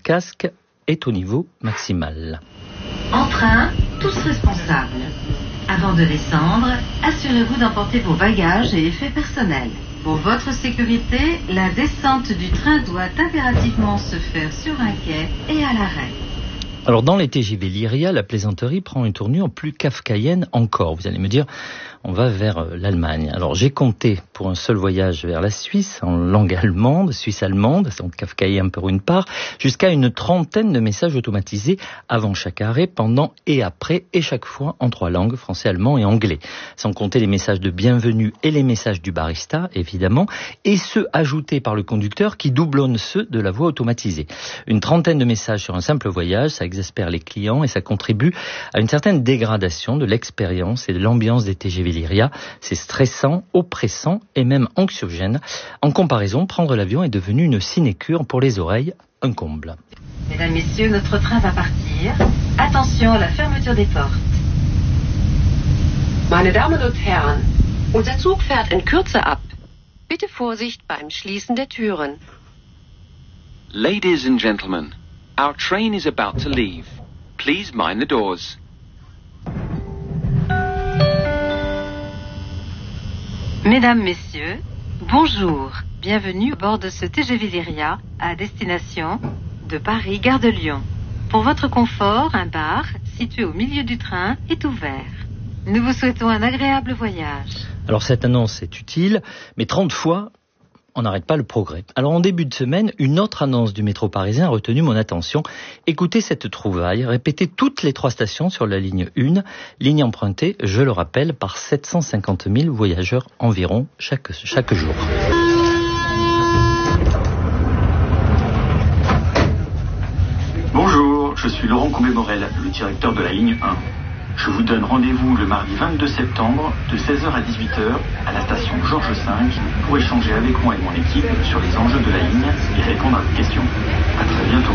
casque est au niveau maximal. En train, tous responsables. Avant de descendre, assurez-vous d'emporter vos bagages et effets personnels. Pour votre sécurité, la descente du train doit impérativement se faire sur un quai et à l'arrêt. Alors dans les TGV Lyria, la plaisanterie prend une tournure plus kafkaïenne encore. Vous allez me dire, on va vers l'Allemagne. Alors j'ai compté pour un seul voyage vers la Suisse, en langue allemande, suisse-allemande, donc kafkaïen pour une part, jusqu'à une trentaine de messages automatisés avant chaque arrêt, pendant et après, et chaque fois en 3 langues, français, allemand et anglais. Sans compter les messages de bienvenue et les messages du barista, évidemment, et ceux ajoutés par le conducteur qui doublonnent ceux de la voix automatisée. Une trentaine de messages sur un simple voyage, ça exaspère les clients et ça contribue à une certaine dégradation de l'expérience et de l'ambiance des TGV Lyria. C'est stressant, oppressant et même anxiogène. En comparaison, prendre l'avion est devenu une sinécure pour les oreilles, un comble. Mesdames, Messieurs, notre train va partir. Attention à la fermeture des portes. Meine Damen und Herren, unser Zug fährt in Kürze ab. Bitte Vorsicht beim Schließen der Türen. Ladies and gentlemen, our train is about to leave. Please mind the doors. Mesdames, Messieurs, bonjour. Bienvenue à bord de ce TGV Lyria à destination de Paris, Gare de Lyon. Pour votre confort, un bar situé au milieu du train est ouvert. Nous vous souhaitons un agréable voyage. Alors cette annonce est utile, mais 30 fois, on n'arrête pas le progrès. Alors en début de semaine, une autre annonce du métro parisien a retenu mon attention. Écoutez cette trouvaille, répétée toutes les 3 stations sur la ligne 1, ligne empruntée, je le rappelle, par 750 000 voyageurs environ chaque jour. Bonjour, je suis Laurent Combé-Morel, le directeur de la ligne 1. Je vous donne rendez-vous le mardi 22 septembre de 16h à 18h à la station Georges V pour échanger avec moi et mon équipe sur les enjeux de la ligne et répondre à vos questions. À très bientôt.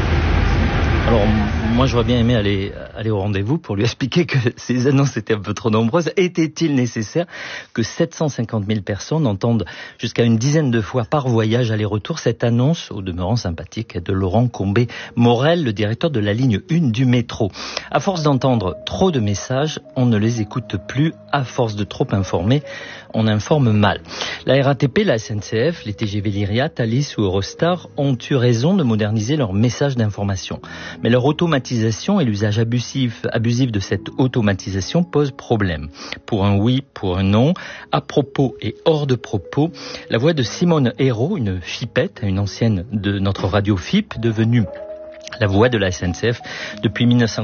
Alors, moi, j'aurais bien aimé aller au rendez-vous pour lui expliquer que ces annonces étaient un peu trop nombreuses. Était-il nécessaire que 750 000 personnes entendent jusqu'à une dizaine de fois par voyage aller-retour cette annonce, au demeurant sympathique, de Laurent Combé-Morel, le directeur de la ligne 1 du métro. À force d'entendre trop de messages, on ne les écoute plus. À force de trop informer, on informe mal. La RATP, la SNCF, les TGV Lyria, Thalys ou Eurostar ont eu raison de moderniser leurs messages d'information. Mais leur automatisation et l'usage abusif de cette automatisation posent problème. Pour un oui, pour un non, à propos et hors de propos, la voix de Simone Hérault, une fipette, une ancienne de notre radio FIP, devenue la voix de la SNCF depuis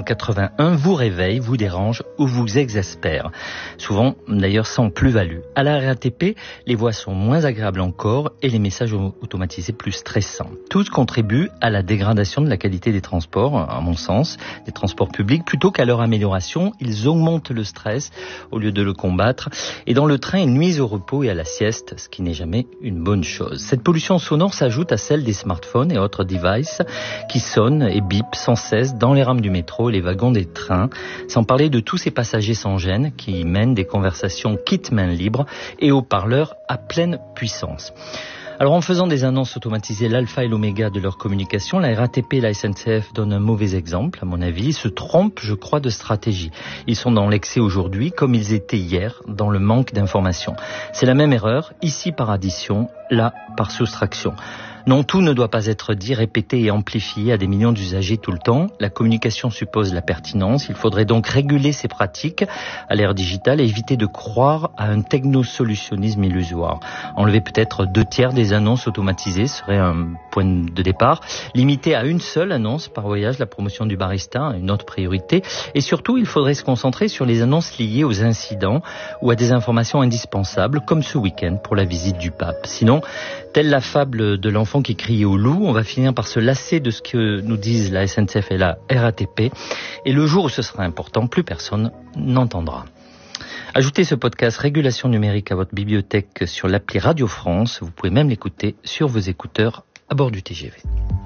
1981 vous réveille, vous dérange ou vous exaspère. Souvent, d'ailleurs, sans plus-value. À la RATP, les voix sont moins agréables encore et les messages automatisés plus stressants. Tous contribuent à la dégradation de la qualité des transports, à mon sens, des transports publics. Plutôt qu'à leur amélioration, ils augmentent le stress au lieu de le combattre. Et dans le train, ils nuisent au repos et à la sieste, ce qui n'est jamais une bonne chose. Cette pollution sonore s'ajoute à celle des smartphones et autres devices qui sonnent et bip sans cesse dans les rames du métro et les wagons des trains, sans parler de tous ces passagers sans gêne qui mènent des conversations kit main libre et haut-parleurs à pleine puissance. Alors en faisant des annonces automatisées l'alpha et l'oméga de leur communication, la RATP et la SNCF donnent un mauvais exemple, à mon avis. Ils se trompent, je crois, de stratégie. Ils sont dans l'excès aujourd'hui, comme ils étaient hier, dans le manque d'informations. C'est la même erreur, ici par addition, là par soustraction. Non, tout ne doit pas être dit, répété et amplifié à des millions d'usagers tout le temps. La communication suppose la pertinence. Il faudrait donc réguler ces pratiques à l'ère digitale et éviter de croire à un technosolutionnisme illusoire. Enlever peut-être 2/3 des annonces automatisées serait un point de départ. Limiter à une seule annonce par voyage la promotion du barista, une autre priorité. Et surtout, il faudrait se concentrer sur les annonces liées aux incidents ou à des informations indispensables, comme ce week-end pour la visite du pape. Sinon, telle la fable de l'enfant qui criait au loup, on va finir par se lasser de ce que nous disent la SNCF et la RATP. Et le jour où ce sera important, plus personne n'entendra. Ajoutez ce podcast Régulation numérique à votre bibliothèque sur l'appli Radio France. Vous pouvez même l'écouter sur vos écouteurs à bord du TGV.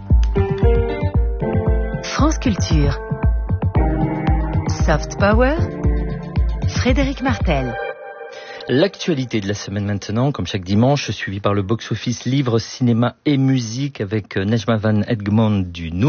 France Culture. Soft Power. Frédéric Martel. L'actualité de la semaine maintenant, comme chaque dimanche, suivi par le box-office livre, cinéma et musique avec Nejma Van Egmond du